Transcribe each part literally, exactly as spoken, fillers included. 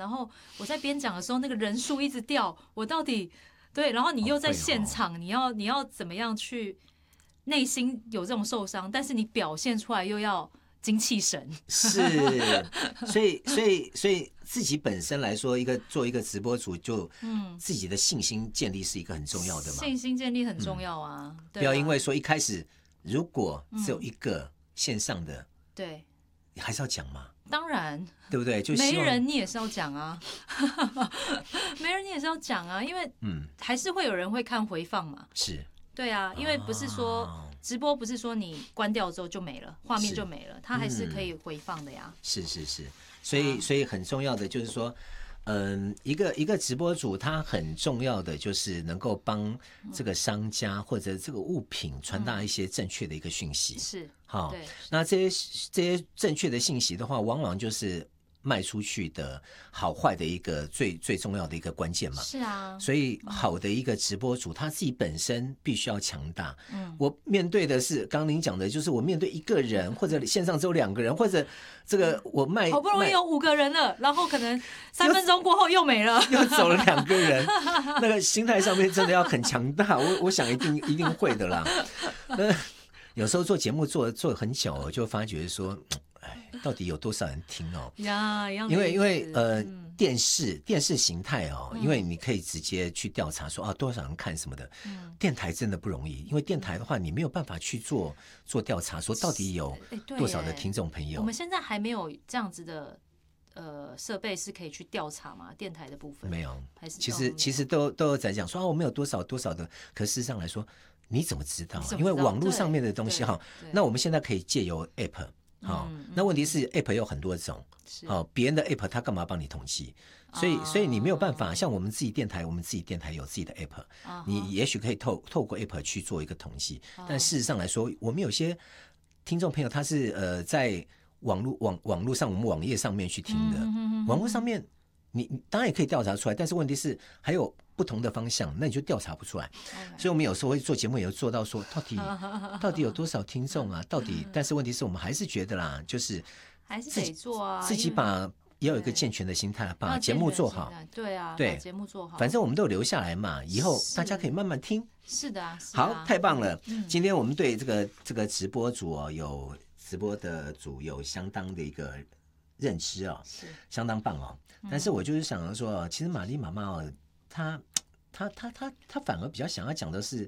然后我在边讲的时候，那个人数一直掉，我到底对，然后你又在现场，哦、你要你要怎么样去内心有这种受伤，但是你表现出来又要精气神， 是，所以所以所以自己本身来说，一个做一个直播主，就自己的信心建立是一个很重要的嘛， 信心建立很重要啊， 嗯、不要因为说一开始如果只有一个线上的，嗯、 对。 你还是要讲嘛， 当然， 对不对？就没人你也是要讲啊，没人你也是要讲啊，因为嗯，还是会有人会看回放嘛。 是， 对啊，因为不是说直播不是说你关掉之后就没了，画面就没了，它还是可以回放的呀。 是是是，所以所以很重要的就是说。嗯，一个一个直播主，他很重要的就是能够帮这个商家或者这个物品传达一些正确的一个讯息。 是， 好，那这些这些正确的信息的话，往往就是卖出去的好坏的一个最最重要的一个关键嘛。 是啊， 所以好的一个直播主，他自己本身必须要强大。嗯，我面对的是刚刚您讲的，就是我面对一个人，或者线上只有两个人，或者这个我卖好不容易有五个人了，然后可能三分钟过后又没了， 又走了两个人，那个心态上面真的要很强大。我我想一定一定会的啦。那有时候做节目做做很久，我就发觉说。到底有多少人听哦？ 呀， 因为因为呃，嗯、电视电视形态哦，嗯、因为你可以直接去调查说啊多少人看什么的。嗯、电台真的不容易，因为电台的话，你没有办法去做做调查，说到底有多少的听众朋友。 我们现在还没有这样子的呃设备是可以去调查嘛？电台的部分没有，还是其实其实都都有在讲说啊，我们有多少多少的，可事实上来说，你怎么知道？知道因为网络上面的东西哈，那我们现在可以借由 App。好、嗯，那问题是 App 有很多种，好，别人的 App 他干嘛帮你统计？所以，所以你没有办法，像我们自己电台，我们自己电台有自己的 App，、啊、你也许可以透透过 App 去做一个统计，啊、但事实上来说，我们有些听众朋友他是呃在网络网网络上，我们网页上面去听的，嗯、哼哼哼网络上面你当然也可以调查出来，但是问题是还有。不同的方向，那你就调查不出来。Okay. 所以我们有时候会做节目，也有做到说，到底到底有多少听众啊？到底，但是问题是我们还是觉得啦，就是还是得做啊， 自己把也有一个健全的心态，把节目做好。 对啊， 对， 把节目做好。 反正我们都有留下来嘛，以后大家可以慢慢听。 是的啊，是啊好，太棒了！嗯、今天我们对这个这个直播组哦，有直播的组有相当的一个认知哦，是相当棒哦。嗯、但是我就是想说，其实玛丽妈妈哦。他他他他他反而比较想要讲的是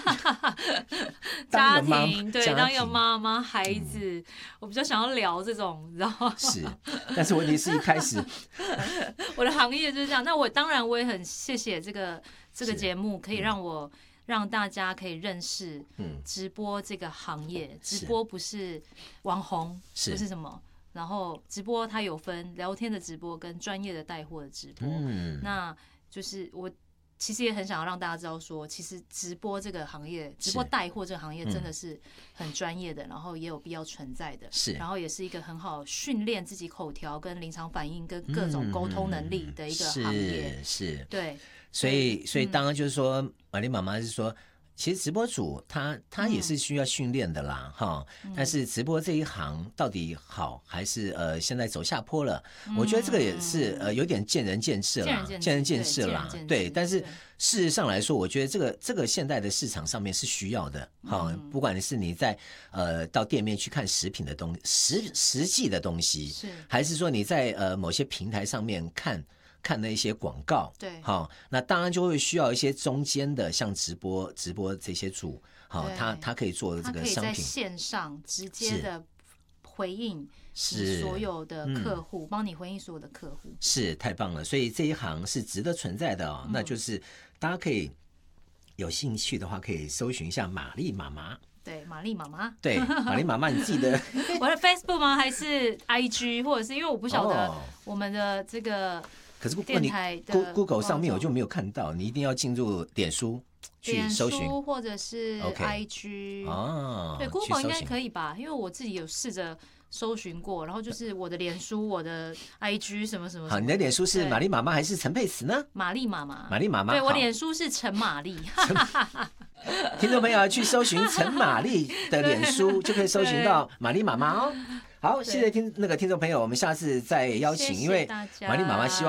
家庭，对，当一个妈妈、孩子，嗯、我比较想要聊这种，你知道吗？ 是，但是问题是一开始， 我的行业就是这样。那我当然我也很谢谢这个这个节目，可以让我、嗯、让大家可以认识直播这个行业。直播不是网红，不是什么。然后直播它有分聊天的直播跟专业的带货的直播，嗯、那就是我其实也很想要让大家知道说，其实直播这个行业，直播带货这个行业真的是很专业的，嗯、然后也有必要存在的，是，然后也是一个很好训练自己口条跟临场反应跟各种沟通能力的一个行业， 嗯、是，是， 对， 所以所以当然就是说，玛丽妈妈是说。其实直播主他他也是需要训练的啦，哈、嗯，但是直播这一行到底好还是呃现在走下坡了？嗯、我觉得这个也是呃有点见仁见智啦，见仁见智啦，对。但是事实上来说，我觉得这个这个现在的市场上面是需要的，哈、嗯，不管是你在呃到店面去看食品的东实实际的东西，是，还是说你在呃某些平台上面看。看那一些广告， 对， 好，那当然就会需要一些中间的，像直播、直播这些组，好，他他可以做这个商品， 他可以在线上直接的回应是所有的客户，帮、嗯、你回应所有的客户， 是太棒了。所以这一行是值得存在的哦，嗯、那就是大家可以有兴趣的话，可以搜寻一下玛丽妈妈。 对，玛丽妈妈， 对，玛丽妈妈，你记得我的 Facebook 吗？还是 I G， 或者是因为我不晓得我们的这个。 可是不过你 Google 上面我就没有看到，你一定要进入脸书去搜寻， 脸书或者是 I G， 哦，对 ，Google 应该可以吧？因为我自己有试着搜寻过，然后就是我的脸书、我的 I G 什么什么。 好，你的脸书是玛丽妈妈还是陈佩慈呢？ 玛丽妈妈， 玛丽妈妈， 对我脸书是陈玛丽。 听众朋友去搜寻陈玛丽的脸书，就可以搜寻到玛丽妈妈哦。好，谢谢听那个听众朋友，我们下次再邀请，因为玛丽妈妈希望。